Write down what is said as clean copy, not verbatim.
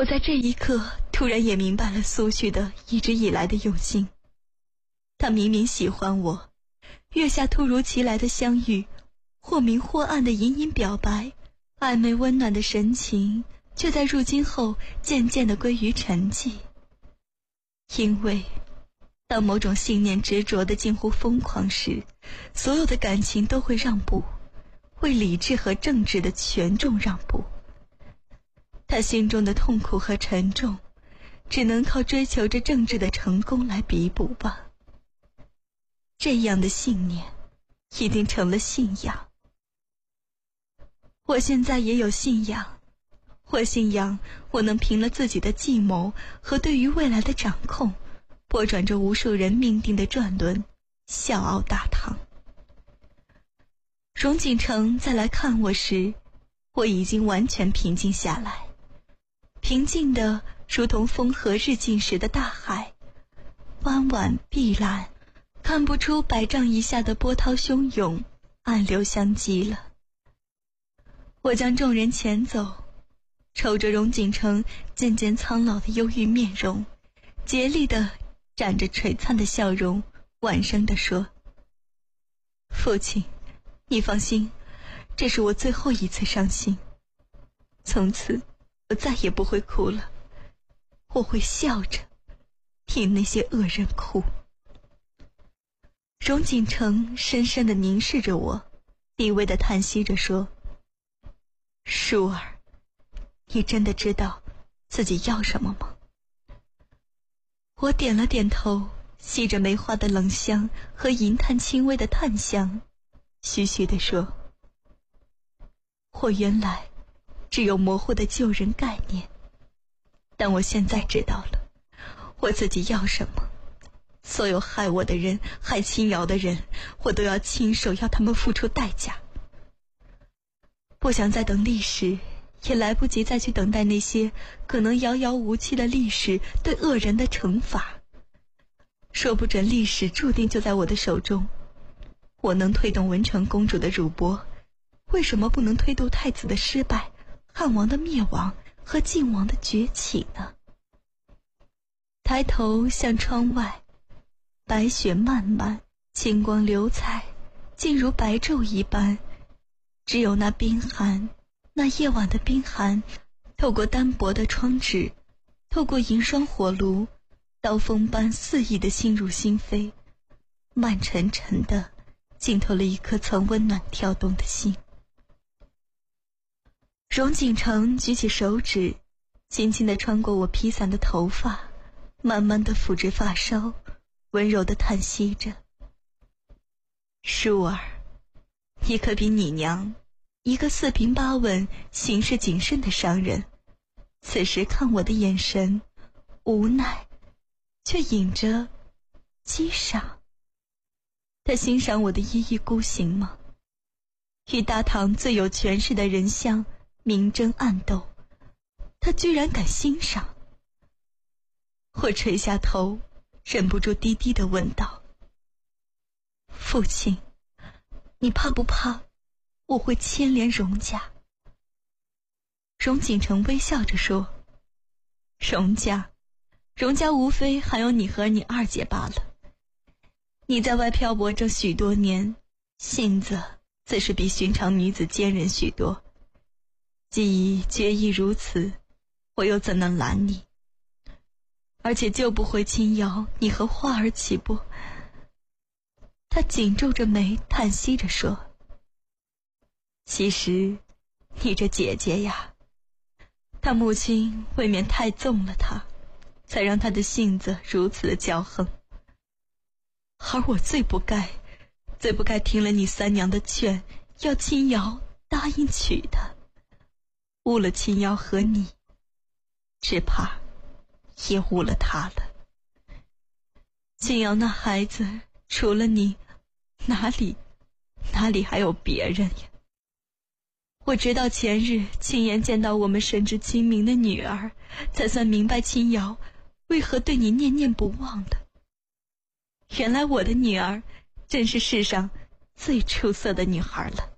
我在这一刻突然也明白了苏旭的一直以来的用心。他明明喜欢我，月下突如其来的相遇，或明或暗的隐隐表白，暧昧温暖的神情，却在入京后渐渐地归于沉寂。因为当某种信念执着的近乎疯狂时，所有的感情都会让步，为理智和正直的权重让步。他心中的痛苦和沉重，只能靠追求着政治的成功来弥补吧。这样的信念已经成了信仰。我现在也有信仰，我信仰我能凭了自己的计谋和对于未来的掌控，拨转着无数人命定的转轮，笑傲大唐。荣景成再来看我时，我已经完全平静下来，平静的如同风和日尽时的大海，湾湾碧蓝，看不出百丈以下的波涛汹涌，暗流相击了。我将众人遣走，瞅着荣景成渐渐苍老的忧郁面容，竭力地展着璀璨的笑容，婉声地说：父亲，你放心，这是我最后一次伤心，从此我再也不会哭了，我会笑着替那些恶人哭。荣景成深深地凝视着我，低微地叹息着说：舒儿，你真的知道自己要什么吗？我点了点头，吸着梅花的冷香和银炭轻微的炭香，徐徐地说：我原来只有模糊的救人概念，但我现在知道了我自己要什么。所有害我的人，害秦瑶的人，我都要亲手要他们付出代价。不想再等历史，也来不及再去等待那些可能遥遥无期的历史对恶人的惩罚。说不准历史注定就在我的手中。我能推动文成公主的辱没，为什么不能推动太子的失败、汉王的灭亡和晋王的崛起呢？抬头向窗外，白雪漫漫，清光流彩，竟如白昼一般。只有那冰寒，那夜晚的冰寒，透过单薄的窗纸，透过银霜火炉，刀锋般肆意地沁入心扉，慢沉沉地浸透了一颗曾温暖跳动的心。荣景成举起手指，轻轻地穿过我披散的头发，慢慢地抚至发梢，温柔地叹息着：舒儿，你可比你娘，一个四平八稳、行事谨慎的商人，此时看我的眼神无奈，却隐着欣赏。他欣赏我的一意孤行吗？与大唐最有权势的人相明争暗斗，他居然敢欣赏。我垂下头，忍不住低低地问道：父亲，你怕不怕我会牵连荣家？荣景成微笑着说：荣家无非还有你和你二姐罢了。你在外漂泊这许多年，性子自是比寻常女子坚韧许多。既已决意如此，我又怎能拦你？而且救不回秦瑶，你和花儿岂不……他紧皱着眉，叹息着说：其实你这姐姐呀，她母亲未免太纵了她，才让她的性子如此的骄横。而我最不该听了你三娘的劝，要秦瑶答应娶她，误了秦瑶和你，只怕也误了她了。秦瑶那孩子除了你，哪里还有别人呀？我直到前日亲眼见到我们神志清明的女儿，才算明白秦瑶为何对你念念不忘的。原来我的女儿正是世上最出色的女孩了。